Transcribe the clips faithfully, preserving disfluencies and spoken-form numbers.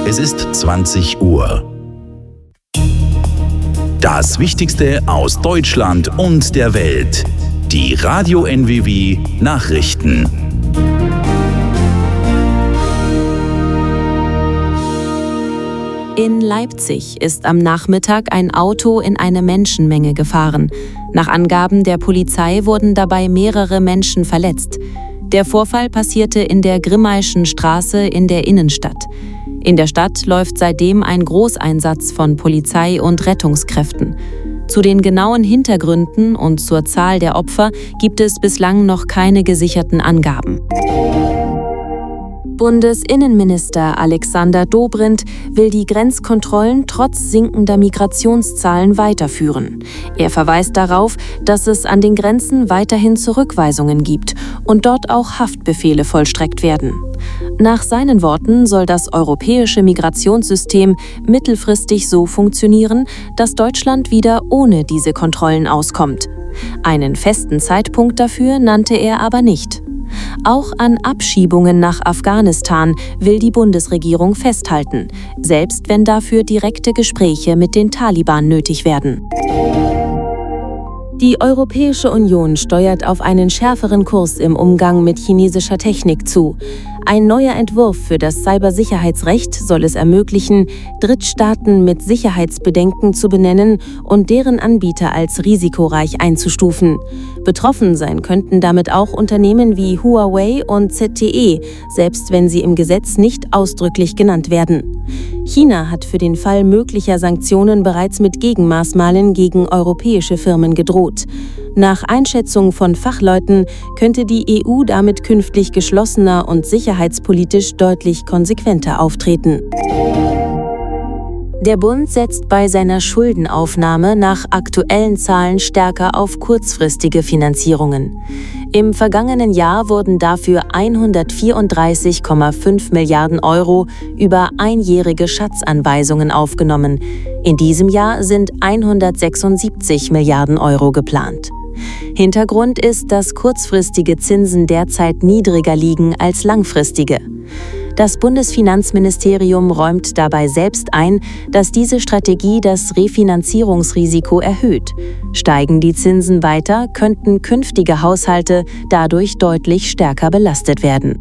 Es ist zwanzig Uhr. Das Wichtigste aus Deutschland und der Welt. Die Radio N W W Nachrichten. In Leipzig ist am Nachmittag ein Auto in eine Menschenmenge gefahren. Nach Angaben der Polizei wurden dabei mehrere Menschen verletzt. Der Vorfall passierte in der Grimmaischen Straße in der Innenstadt. In der Stadt läuft seitdem ein Großeinsatz von Polizei und Rettungskräften. Zu den genauen Hintergründen und zur Zahl der Opfer gibt es bislang noch keine gesicherten Angaben. Bundesinnenminister Alexander Dobrindt will die Grenzkontrollen trotz sinkender Migrationszahlen weiterführen. Er verweist darauf, dass es an den Grenzen weiterhin Zurückweisungen gibt und dort auch Haftbefehle vollstreckt werden. Nach seinen Worten soll das europäische Migrationssystem mittelfristig so funktionieren, dass Deutschland wieder ohne diese Kontrollen auskommt. Einen festen Zeitpunkt dafür nannte er aber nicht. Auch an Abschiebungen nach Afghanistan will die Bundesregierung festhalten, selbst wenn dafür direkte Gespräche mit den Taliban nötig werden. Die Europäische Union steuert auf einen schärferen Kurs im Umgang mit chinesischer Technik zu. Ein neuer Entwurf für das Cybersicherheitsrecht soll es ermöglichen, Drittstaaten mit Sicherheitsbedenken zu benennen und deren Anbieter als risikoreich einzustufen. Betroffen sein könnten damit auch Unternehmen wie Huawei und Z T E, selbst wenn sie im Gesetz nicht ausdrücklich genannt werden. China hat für den Fall möglicher Sanktionen bereits mit Gegenmaßnahmen gegen europäische Firmen gedroht. Nach Einschätzung von Fachleuten könnte die E U damit künftig geschlossener und sicherheitspolitisch deutlich konsequenter auftreten. Der Bund setzt bei seiner Schuldenaufnahme nach aktuellen Zahlen stärker auf kurzfristige Finanzierungen. Im vergangenen Jahr wurden dafür hundertvierunddreißig Komma fünf Milliarden Euro über einjährige Schatzanweisungen aufgenommen. In diesem Jahr sind hundertsechsundsiebzig Milliarden Euro geplant. Hintergrund ist, dass kurzfristige Zinsen derzeit niedriger liegen als langfristige. Das Bundesfinanzministerium räumt dabei selbst ein, dass diese Strategie das Refinanzierungsrisiko erhöht. Steigen die Zinsen weiter, könnten künftige Haushalte dadurch deutlich stärker belastet werden.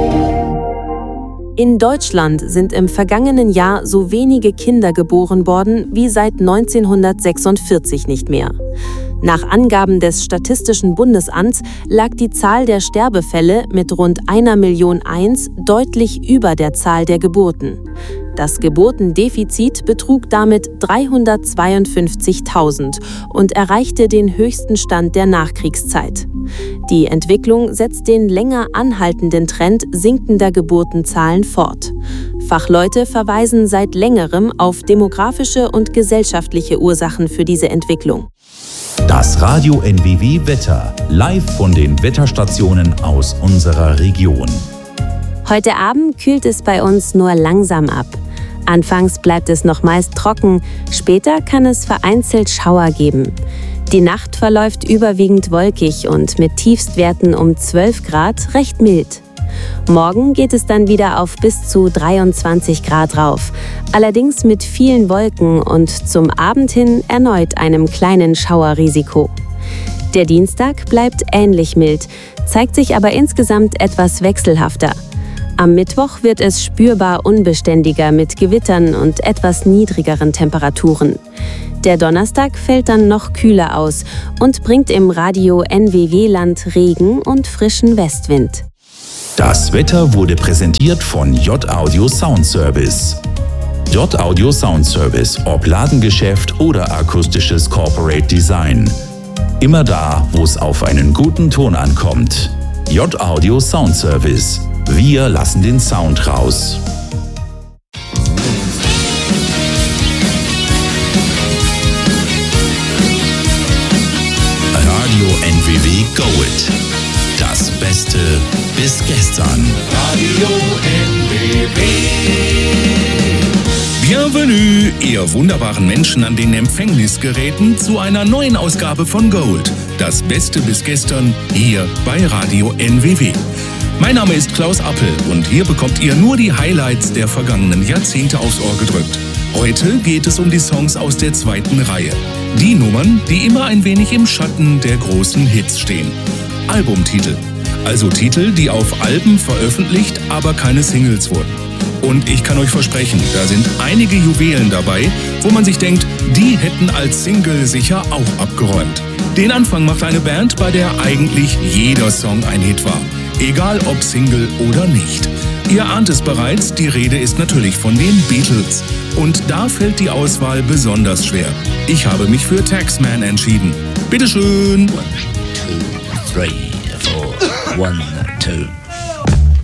In Deutschland sind im vergangenen Jahr so wenige Kinder geboren worden wie seit neunzehnhundertsechsundvierzig nicht mehr. Nach Angaben des Statistischen Bundesamts lag die Zahl der Sterbefälle mit rund einer Million eins deutlich über der Zahl der Geburten. Das Geburtendefizit betrug damit dreihundertzweiundfünfzigtausend und erreichte den höchsten Stand der Nachkriegszeit. Die Entwicklung setzt den länger anhaltenden Trend sinkender Geburtenzahlen fort. Fachleute verweisen seit längerem auf demografische und gesellschaftliche Ursachen für diese Entwicklung. Das Radio N W W Wetter, live von den Wetterstationen aus unserer Region. Heute Abend kühlt es bei uns nur langsam ab. Anfangs bleibt es noch meist trocken, später kann es vereinzelt Schauer geben. Die Nacht verläuft überwiegend wolkig und mit Tiefstwerten um zwölf Grad recht mild. Morgen geht es dann wieder auf bis zu dreiundzwanzig Grad rauf, allerdings mit vielen Wolken und zum Abend hin erneut einem kleinen Schauerrisiko. Der Dienstag bleibt ähnlich mild, zeigt sich aber insgesamt etwas wechselhafter. Am Mittwoch wird es spürbar unbeständiger mit Gewittern und etwas niedrigeren Temperaturen. Der Donnerstag fällt dann noch kühler aus und bringt im Radio N W W-Land Regen und frischen Westwind. Das Wetter wurde präsentiert von J Audio Sound Service. J Audio Sound Service, ob Ladengeschäft oder akustisches Corporate Design. Immer da, wo es auf einen guten Ton ankommt. J Audio Sound Service. Wir lassen den Sound raus. Radio N W W Go It. Das Beste bis gestern. Radio N W W. Bienvenue, ihr wunderbaren Menschen an den Empfängnisgeräten, zu einer neuen Ausgabe von Gold. Das Beste bis gestern hier bei Radio N W W. Mein Name ist Klaus Appel und hier bekommt ihr nur die Highlights der vergangenen Jahrzehnte aufs Ohr gedrückt. Heute geht es um die Songs aus der zweiten Reihe. Die Nummern, die immer ein wenig im Schatten der großen Hits stehen. Albumtitel. Also Titel, die auf Alben veröffentlicht, aber keine Singles wurden. Und ich kann euch versprechen, da sind einige Juwelen dabei, wo man sich denkt, die hätten als Single sicher auch abgeräumt. Den Anfang macht eine Band, bei der eigentlich jeder Song ein Hit war. Egal ob Single oder nicht. Ihr ahnt es bereits, die Rede ist natürlich von den Beatles. Und da fällt die Auswahl besonders schwer. Ich habe mich für Taxman entschieden. Bitteschön. One, two, three, four. One, two.